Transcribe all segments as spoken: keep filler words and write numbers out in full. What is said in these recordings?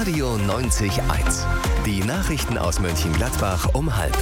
Radio neunzig eins. Die Nachrichten aus Mönchengladbach um halb.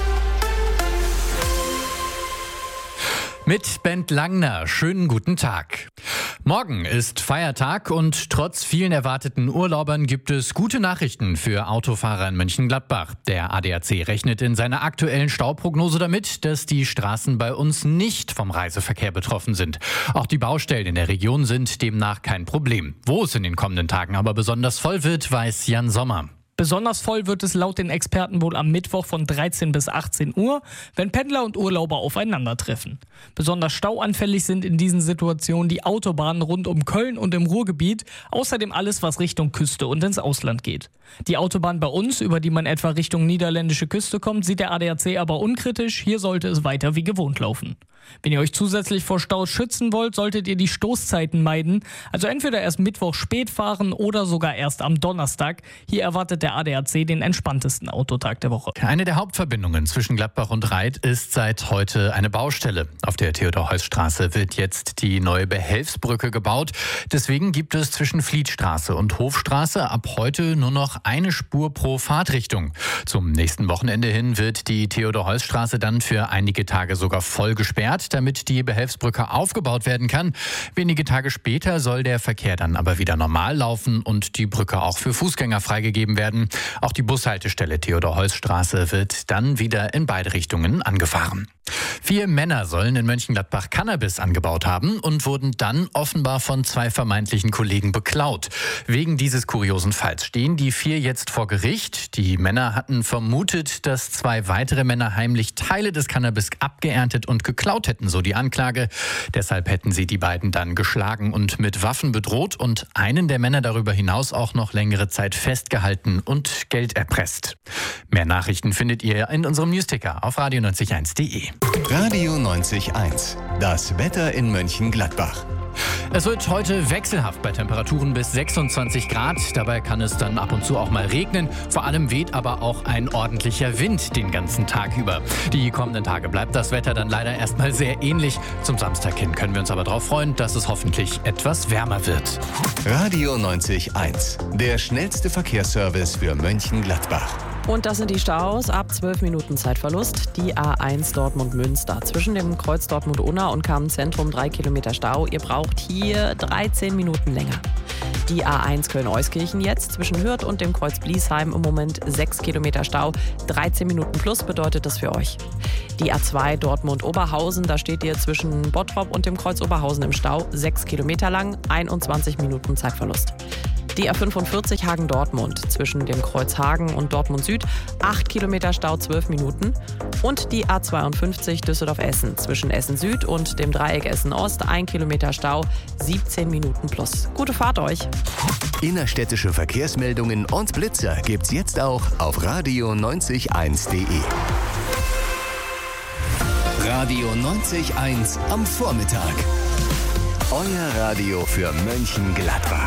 Mit Bent Langner, schönen guten Tag. Morgen ist Feiertag und trotz vielen erwarteten Urlaubern gibt es gute Nachrichten für Autofahrer in Mönchengladbach. Der A D A C rechnet in seiner aktuellen Stauprognose damit, dass die Straßen bei uns nicht vom Reiseverkehr betroffen sind. Auch die Baustellen in der Region sind demnach kein Problem. Wo es in den kommenden Tagen aber besonders voll wird, weiß Jan Sommer. Besonders voll wird es laut den Experten wohl am Mittwoch von dreizehn bis achtzehn Uhr, wenn Pendler und Urlauber aufeinandertreffen. Besonders stauanfällig sind in diesen Situationen die Autobahnen rund um Köln und im Ruhrgebiet, außerdem alles, was Richtung Küste und ins Ausland geht. Die Autobahn bei uns, über die man etwa Richtung niederländische Küste kommt, sieht der A D A C aber unkritisch. Hier sollte es weiter wie gewohnt laufen. Wenn ihr euch zusätzlich vor Staus schützen wollt, solltet ihr die Stoßzeiten meiden. Also entweder erst Mittwoch spät fahren oder sogar erst am Donnerstag. Hier erwartet der A D A C den entspanntesten Autotag der Woche. Eine der Hauptverbindungen zwischen Gladbach und Reit ist seit heute eine Baustelle. Auf der Theodor-Heuss-Straße wird jetzt die neue Behelfsbrücke gebaut. Deswegen gibt es zwischen Flietstraße und Hofstraße ab heute nur noch eine Spur pro Fahrtrichtung. Zum nächsten Wochenende hin wird die Theodor-Heuss-Straße dann für einige Tage sogar voll gesperrt, damit die Behelfsbrücke aufgebaut werden kann. Wenige Tage später soll der Verkehr dann aber wieder normal laufen und die Brücke auch für Fußgänger freigegeben werden. Auch die Bushaltestelle Theodor-Heuss-Straße wird dann wieder in beide Richtungen angefahren. Vier Männer sollen in Mönchengladbach Cannabis angebaut haben und wurden dann offenbar von zwei vermeintlichen Kollegen beklaut. Wegen dieses kuriosen Falls stehen die vier jetzt vor Gericht. Die Männer hatten vermutet, dass zwei weitere Männer heimlich Teile des Cannabis abgeerntet und geklaut hätten, so die Anklage. Deshalb hätten sie die beiden dann geschlagen und mit Waffen bedroht und einen der Männer darüber hinaus auch noch längere Zeit festgehalten und Geld erpresst. Mehr Nachrichten findet ihr in unserem Newsticker auf radio neunzig eins punkt de. Radio neunzig eins. Das Wetter in Mönchengladbach. Es wird heute wechselhaft bei Temperaturen bis sechsundzwanzig Grad. Dabei kann es dann ab und zu auch mal regnen. Vor allem weht aber auch ein ordentlicher Wind den ganzen Tag über. Die kommenden Tage bleibt das Wetter dann leider erstmal sehr ähnlich. Zum Samstag hin können wir uns aber darauf freuen, dass es hoffentlich etwas wärmer wird. Radio neunzig eins. Der schnellste Verkehrsservice für Mönchengladbach. Und das sind die Staus ab zwölf Minuten Zeitverlust. Die A eins Dortmund-Münster. Zwischen dem Kreuz Dortmund-Unna und Kamen-Zentrum drei Kilometer Stau. Ihr braucht hier dreizehn Minuten länger. Die A eins Köln-Euskirchen jetzt zwischen Hürth und dem Kreuz Bliesheim im Moment sechs Kilometer Stau. dreizehn Minuten plus bedeutet das für euch. Die A zwei Dortmund-Oberhausen, da steht ihr zwischen Bottrop und dem Kreuz Oberhausen im Stau. sechs Kilometer lang, einundzwanzig Minuten Zeitverlust. Die A fünfundvierzig Hagen-Dortmund zwischen dem Kreuz Hagen und Dortmund Süd, acht Kilometer Stau, zwölf Minuten. Und die A zweiundfünfzig Düsseldorf-Essen zwischen Essen Süd und dem Dreieck Essen Ost, ein Kilometer Stau, siebzehn Minuten plus. Gute Fahrt euch! Innerstädtische Verkehrsmeldungen und Blitzer gibt's jetzt auch auf radio neunzig eins punkt de. Radio neunzig eins am Vormittag. Euer Radio für Mönchengladbach.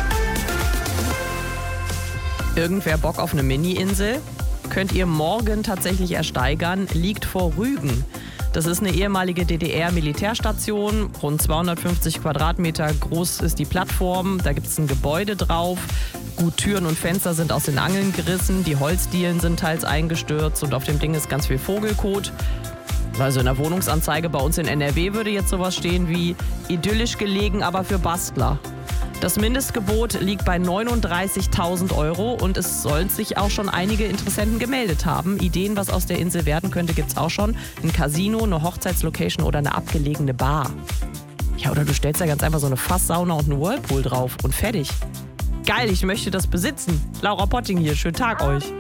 Irgendwer Bock auf eine Mini-Insel? Könnt ihr morgen tatsächlich ersteigern, liegt vor Rügen. Das ist eine ehemalige D D R-Militärstation, rund zweihundertfünfzig Quadratmeter groß ist die Plattform, da gibt es ein Gebäude drauf. Gut, Türen und Fenster sind aus den Angeln gerissen, die Holzdielen sind teils eingestürzt und auf dem Ding ist ganz viel Vogelkot. Also in der Wohnungsanzeige bei uns in N R W würde jetzt sowas stehen wie idyllisch gelegen, aber für Bastler. Das Mindestgebot liegt bei neununddreißigtausend Euro und es sollen sich auch schon einige Interessenten gemeldet haben. Ideen, was aus der Insel werden könnte, gibt's auch schon. Ein Casino, eine Hochzeitslocation oder eine abgelegene Bar. Ja, oder du stellst da ganz einfach so eine Fasssauna und einen Whirlpool drauf und fertig. Geil, ich möchte das besitzen. Laura Potting hier, schönen Tag euch.